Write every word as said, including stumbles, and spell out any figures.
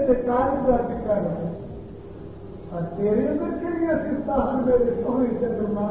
ते कार्य कर रहे और तेरे अंदर किहड़ियां सिफतां हन मेरे सोहने चंद्रमा